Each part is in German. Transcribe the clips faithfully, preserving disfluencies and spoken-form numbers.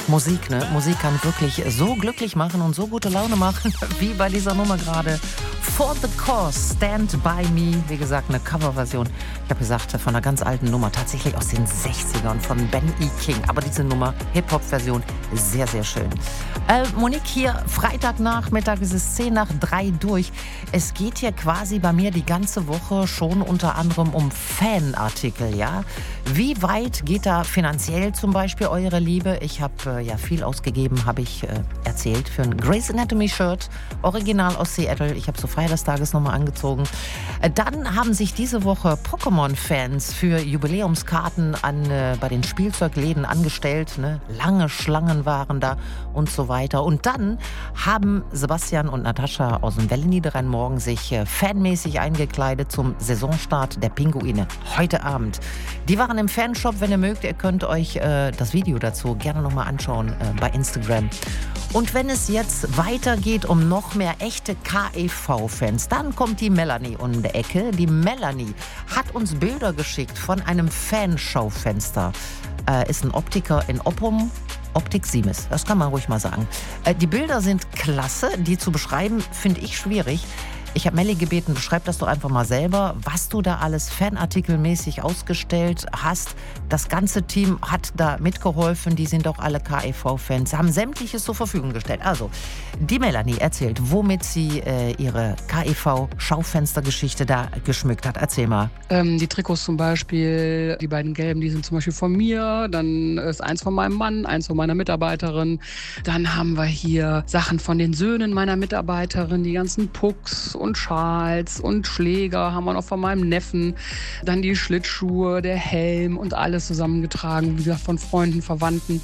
Musik, ne? Musik kann wirklich so glücklich machen und so gute Laune machen, wie bei dieser Nummer gerade. For the Cause, Stand By Me. Wie gesagt, eine Coverversion. Ich habe gesagt, von einer ganz alten Nummer, tatsächlich aus den sechzigern von Ben E. King. Aber diese Nummer, Hip-Hop-Version, sehr, sehr schön. Äh, Monique hier, Freitagnachmittag, es ist zehn nach drei durch. Es geht hier quasi bei mir die ganze Woche schon unter anderem um Fanartikel, ja? Wie weit geht da finanziell zum Beispiel eure Liebe? Ich habe äh, ja viel ausgegeben, habe ich äh, erzählt, für ein Grey's Anatomy Shirt, original aus Seattle. Ich habe so Feier des Tages nochmal angezogen. Äh, dann haben sich diese Woche Pokémon-Fans für Jubiläumskarten an, äh, bei den Spielzeugläden angestellt. Ne? Lange Schlangen waren da und so weiter. Und dann haben Sebastian und Natascha aus dem Welle-Niederrhein-Morgen sich äh, fanmäßig eingekleidet zum Saisonstart der Pinguine. Heute Abend. Die waren im Fanshop, wenn ihr mögt. Ihr könnt euch äh, das Video dazu gerne nochmal anschauen äh, bei Instagram. Und wenn es jetzt weitergeht um noch mehr echte K E V-Fans, dann kommt die Melanie um die Ecke. Die Melanie hat uns Bilder geschickt von einem Fanschaufenster. Äh, ist ein Optiker in Oppum. Optik Siemes, das kann man ruhig mal sagen. Äh, die Bilder sind klasse, die zu beschreiben finde ich schwierig. Ich habe Melli gebeten, beschreib das doch einfach mal selber, was du da alles fanartikelmäßig ausgestellt hast. Das ganze Team hat da mitgeholfen, die sind auch alle K E V-Fans, haben sämtliches zur Verfügung gestellt. Also, die Melanie erzählt, womit sie äh, ihre K E V-Schaufenstergeschichte da geschmückt hat. Erzähl mal. Ähm, die Trikots zum Beispiel, die beiden gelben, die sind zum Beispiel von mir. Dann ist eins von meinem Mann, eins von meiner Mitarbeiterin. Dann haben wir hier Sachen von den Söhnen meiner Mitarbeiterin, die ganzen Pucks und Schals und Schläger haben wir noch von meinem Neffen. Dann die Schlittschuhe, der Helm und alles zusammengetragen, wie gesagt, von Freunden, Verwandten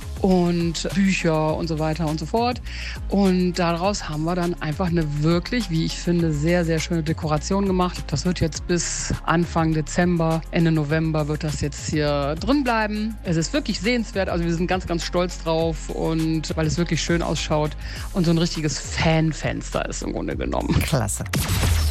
und Bücher und so weiter und so fort. Und daraus haben wir dann einfach eine wirklich, wie ich finde, sehr, sehr schöne Dekoration gemacht. Das wird jetzt bis Anfang Dezember, Ende November wird das jetzt hier drin bleiben. Es ist wirklich sehenswert, also wir sind ganz, ganz stolz drauf und weil es wirklich schön ausschaut und so ein richtiges Fanfenster ist im Grunde genommen. Klasse.